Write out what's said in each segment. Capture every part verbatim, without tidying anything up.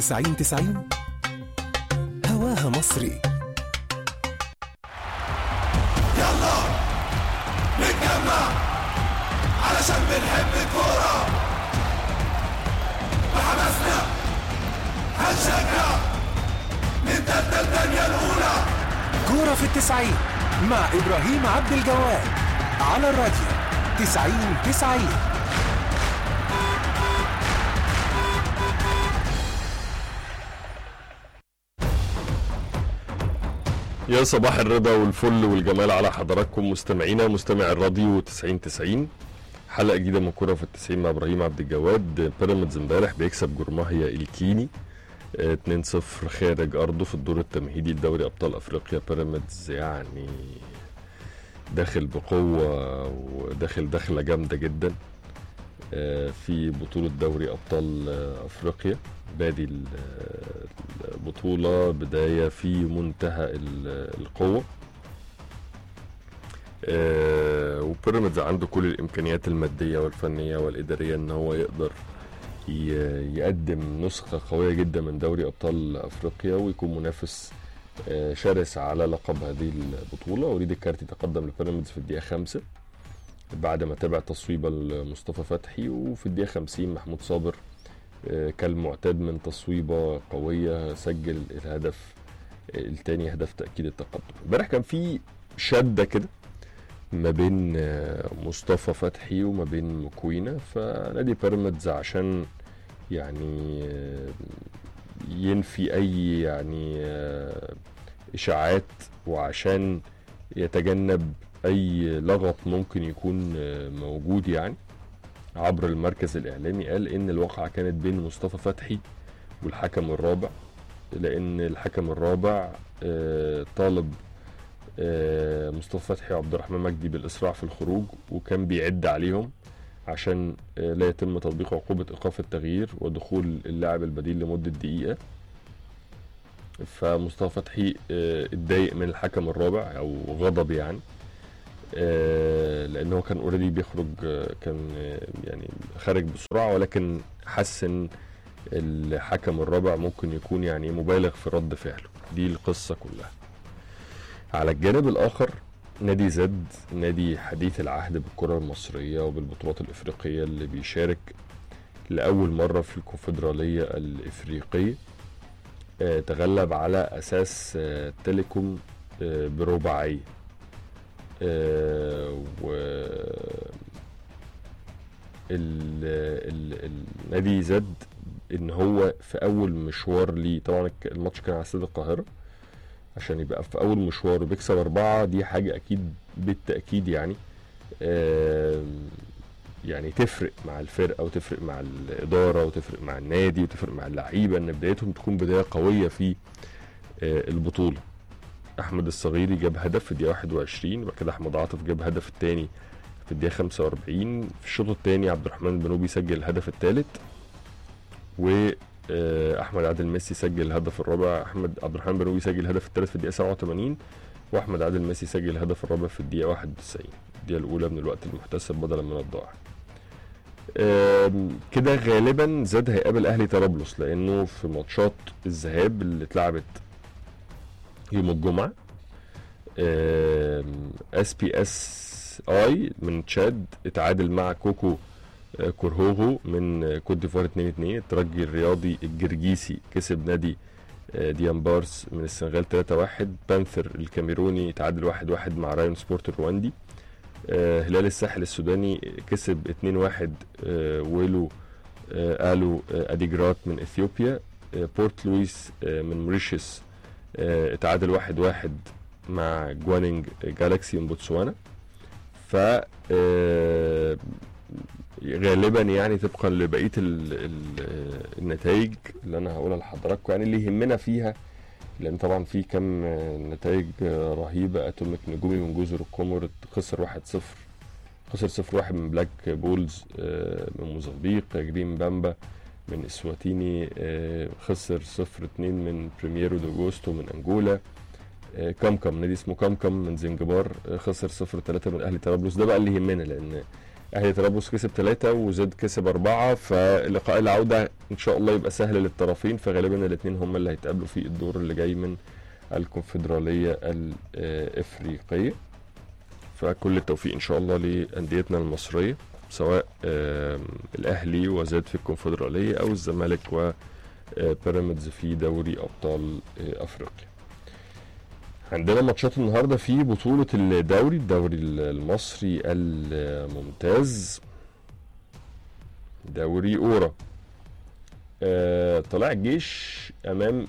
تسعين تسعين هواها مصري. يلا نتجمع علشان بنحب الكورة بحماسنا، هنشجع نبدأ الدنيا الأولى. كورة في التسعين مع إبراهيم عبد الجواد على الراديو تسعين تسعين. يا صباح الرضا والفل والجمال على حضراتكم مستمعينا مستمع الراديو تسعين تسعين. حلقة جديدة من كورة في التسعين مع إبراهيم عبد الجواد. بيراميدز امبارح بيكسب جورماهيا الكيني اتنين صفر خارج أرضه في الدور التمهيدي لدوري أبطال أفريقيا. بيراميدز يعني داخل بقوة وداخل داخلة جامدة جدا في بطولة دوري أبطال أفريقيا. بادي البطولة بداية في منتهى القوة، وبيراميدز عنده كل الإمكانيات المادية والفنية والإدارية إن هو يقدر يقدم نسخة قوية جدا من دوري أبطال أفريقيا ويكون منافس شرس على لقب هذه البطولة. وليد الكارتي تقدم لبيراميدز في الدقيقة خمسة بعد ما تابع تصويبة لمصطفى فتحي، وفي الدقيقة خمسين محمود صابر كالمعتاد من تصويبة قوية سجل الهدف الثاني، هدف تأكيد التقدم. امبارح كان في شدة كده ما بين مصطفى فتحي وما بين مكوينة، فنادي بيراميدز عشان يعني ينفي اي يعني اشاعات وعشان يتجنب اي لغط ممكن يكون موجود يعني عبر المركز الاعلامي، قال ان الواقعة كانت بين مصطفى فتحي والحكم الرابع، لان الحكم الرابع طالب مصطفى فتحي وعبد الرحمن مجدي بالاسراع في الخروج، وكان بيعد عليهم عشان لا يتم تطبيق عقوبة ايقاف التغيير ودخول اللاعب البديل لمدة دقيقة. فمصطفى فتحي اتضايق من الحكم الرابع او غضب يعني، لانه كان اوريدي بيخرج، كان يعني خارج بسرعة، ولكن حس ان الحكم الرابع ممكن يكون يعني مبالغ في رد فعله. دي القصة كلها. على الجانب الاخر نادي زد، نادي حديث العهد بالكرة المصرية وبالبطولات الافريقية اللي بيشارك لأول مرة في الكونفدرالية الافريقية، تغلب على اساس تيليكوم برباعية. و النادي زد ان هو في اول مشوار ليه، طبعا الماتش كان على استاد القاهرة، عشان يبقى في اول مشوار وبيكسب اربعة، دي حاجة اكيد بالتأكيد يعني يعني تفرق مع الفرقة وتفرق مع الادارة وتفرق مع النادي وتفرق مع اللعيبة، ان بدايتهم تكون بداية قوية في البطولة. احمد الصغيري جاب هدف في الدقيقة واحد وعشرين، وبعد كده احمد عاطف جاب هدف الثاني في الدقيقة خمسة واربعين. في الشوط الثاني عبد الرحمن البنوبي سجل الهدف الثالث، واحمد عادل ميسي سجل الهدف الرابع. احمد عبد الرحمن البنوبي سجل الهدف الثالث في الدقيقة سبعة وثمانين، واحمد عادل ميسي سجل الهدف الرابع في الدقيقة واحد وتسعين، الدقيقة الاولى من الوقت المحتسب بدلا من الضائع. كده غالبا زاد هيقابل اهلي طرابلس، لانه في ماتشات الذهاب اللي اتلعبت يوم الجمعة اس بي اس اي من تشاد اتعادل مع كوكو كورهوغو من كوت ديفوار اتنين اتنين. الترجي الرياضي الجرجيسي كسب نادي ديامبارس من السنغال تلاتة واحد. بانثر الكاميروني اتعادل واحد واحد مع رايون سبورت الرواندي. هلال الساحل السوداني كسب اتنين واحد ويلو الو اديجرات من اثيوبيا. بورت لويس من موريشيوس اتعادل واحد واحد مع جوانينج جالاكسي من بوتسوانا. ف غالبا يعني طبقا لبقيه النتائج اللي انا هقولها لحضراتكم يعني اللي يهمنا فيها، لان طبعا في كم نتائج رهيبه. اتوميك نجومي من جزر القمر خسر واحد صفر، خسر صفر واحد من بلاك بولز من موزمبيق. جرين بامبا من اسواتيني خسر صفر اتنين من بريميرو دوغوستو من انجولا. كمكم نادي اسمه كمكم من زنجبار خسر صفر تلاتة من اهلي طرابلس. ده بقى اللي يهمنا، لان اهلي طرابلس كسب ثلاثة وزد كسب أربعة، فلقاء العودة ان شاء الله يبقى سهل للطرفين، فغالبا الاثنين هم اللي هيتقابلوا في الدور اللي جاي من الكونفدرالية الافريقية. فكل التوفيق ان شاء الله لانديتنا المصرية، سواء الاهلي وزاد في الكونفدرالية او الزمالك وبيراميدز في دوري ابطال افريقيا. عندنا ماتشات النهارده في بطولة الدوري الدوري المصري الممتاز، دوري اورا. آه طلع الجيش امام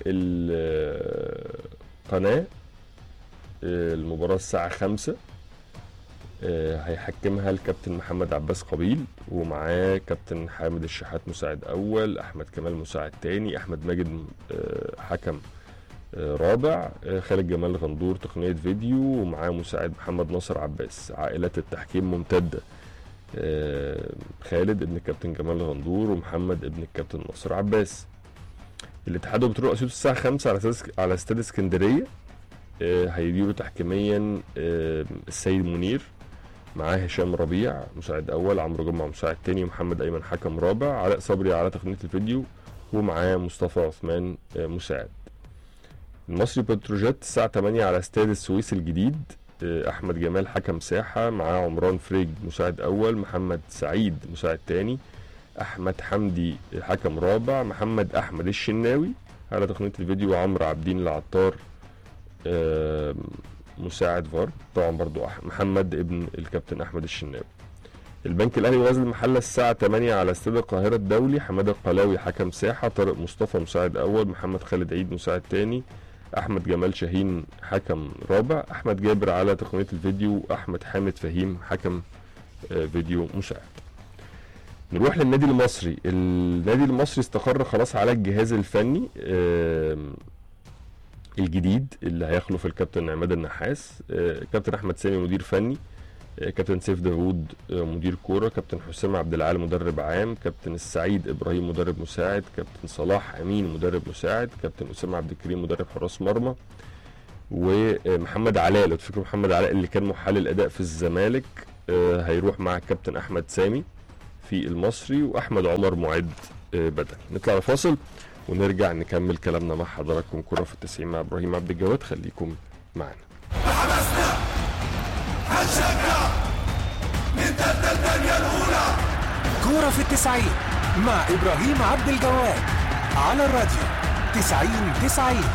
القناة، آه المباراة الساعة خمسة، آه هيحكمها الكابتن محمد عباس قبيل، ومعاه كابتن حامد الشحات مساعد اول، احمد كمال مساعد تاني، احمد ماجد آه حكم آه رابع، آه خالد جمال غندور تقنية فيديو، ومعاه مساعد محمد ناصر عباس. عائلات التحكيم ممتدة، آه خالد ابن الكابتن جمال غندور ومحمد ابن الكابتن ناصر عباس. الاتحاد وبتروح اسيوط الساعة خمسة على استاد على استاد اسكندرية، آه هيديروا تحكيميا آه السيد منير، معاه هشام ربيع مساعد اول، عمرو جمعة مساعد تاني، ومحمد ايمن حكم رابع، علاء صبري على تقنية الفيديو، ومعاه مصطفى عثمان آه مساعد. المصري بتروجيت الساعة تمانية على استاد السويس الجديد، آه احمد جمال حكم ساحة، معاه عمران فريج مساعد اول، محمد سعيد مساعد تاني، احمد حمدي حكم رابع، محمد احمد الشناوي على تقنية الفيديو، وعمرو عابدين العطار آه مساعد فار طبعا برضو محمد ابن الكابتن احمد الشناوي. البنك الاهلي وغزل المحله الساعه تمانية على استاد القاهره الدولي، حماده القلاوي حكم ساحه، طارق مصطفى مساعد اول، محمد خالد عيد مساعد تاني، احمد جمال شاهين حكم رابع، احمد جابر على تقنيه الفيديو، احمد حامد فهيم حكم فيديو مساعد. نروح للنادي المصري. النادي المصري استقر خلاص على الجهاز الفني الجديد اللي هيخلف الكابتن عماد النحاس. كابتن احمد سامي مدير فني، كابتن سيف داوود مدير كوره، كابتن حسام عبد العال مدرب عام، كابتن السعيد ابراهيم مدرب مساعد، كابتن صلاح امين مدرب مساعد، كابتن اسامه عبد الكريم مدرب حراس مرمى، ومحمد علاء لو تفكروا محمد علاء اللي كان محلل اداء في الزمالك هيروح مع الكابتن احمد سامي في المصري، واحمد عمر معد بدني. نطلع لفاصل ونرجع نكمل كلامنا مع حضراتكم كرة في التسعين مع ابراهيم عبد الجواد، خليكم معنا. حماسنا هنشجع من تالتة الدنيا الأولى. كرة في التسعين مع ابراهيم عبد الجواد على الراديو تسعين تسعين.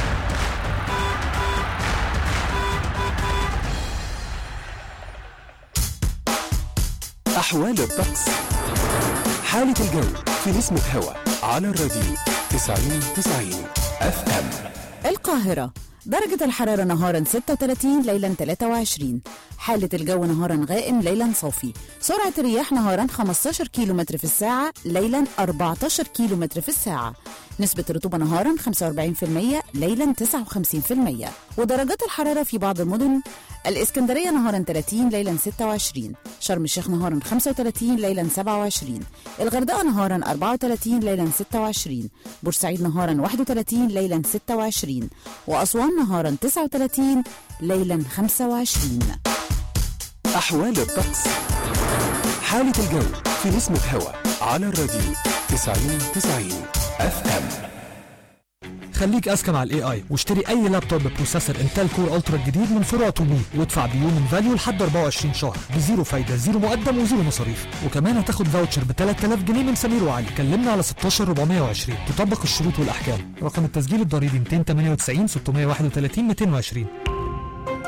أحوال الطقس، حالة الجو في نسمة هوا على الراديو تسعين تسعين اف ام. القاهرة درجة الحرارة نهارا ستة وثلاثين، ليلا ثلاثة وعشرين. حالة الجو نهارا غائم، ليلا صافي. سرعة الرياح نهارا خمستاشر كيلومتر في الساعة، ليلا أربعتاشر كيلومتر في الساعة. نسبة الرطوبة نهارا خمسة وأربعين بالمية، ليلا تسعة وخمسين بالمية. ودرجات الحرارة في بعض المدن: الإسكندرية نهارا ثلاثين، ليلا ستة وعشرين. شرم الشيخ نهارا خمسة وثلاثين، ليلا سبعة وعشرين. الغردقة نهارا أربعة وثلاثين، ليلا ستة وعشرين. بورسعيد نهارا واحد وثلاثين، ليلا ستة وعشرين. وأسوان نهارا تسعة وثلاثين، ليلا خمسة وعشرين. أحوال الطقس، حالة الجو في نسمة هوا على الراديو تسعين تسعين اف ام. خليك اذكى مع الاي اي واشتري اي لابتوب ببروسيسور انتل كور الترا الجديد من فروع تومي، وادفع ديون من فاليو لحد أربعة وعشرين شهر بزيرو فايده، زيرو مقدم وزيرو مصاريف. وكمان هتاخد فاوتشر ب ثلاثة آلاف جنيه من سمير وعلي. كلمنا على ستاشر أربعمية وعشرين. تطبق الشروط والاحكام. رقم التسجيل الضريبي مئتين وثمانية وتسعين ستمية وواحد وثلاثين مئتين وعشرين.